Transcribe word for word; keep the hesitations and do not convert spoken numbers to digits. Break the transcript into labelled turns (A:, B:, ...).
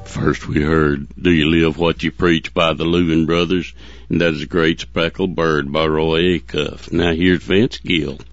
A: First we heard Do You Live What You Preach by the Louvin Brothers, and that is a Great Speckled Bird by Roy Acuff. Now here's Vince Gill.